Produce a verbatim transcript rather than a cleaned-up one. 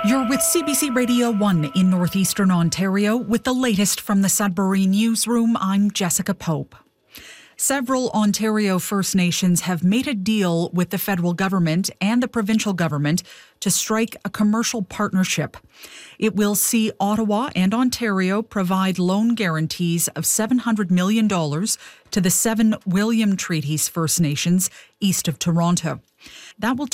You're with C B C Radio one in northeastern Ontario with the latest from the Sudbury Newsroom. I'm Jessica Pope. Several Ontario First Nations have made a deal with the federal government and the provincial government to strike a commercial partnership. It will see Ottawa and Ontario provide loan guarantees of seven hundred million dollars to the seven William Treaties First Nations east of Toronto. That will